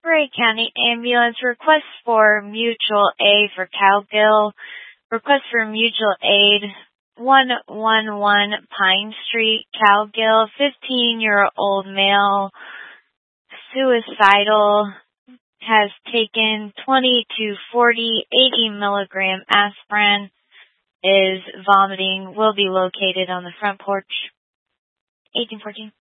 Ray County Ambulance, request for mutual aid for Cowgill. Request for mutual aid, 111 Pine Street, Cowgill, 15-year-old male, suicidal, has taken 20 to 40, 80 milligram aspirin, is vomiting, will be located on the front porch. 1814.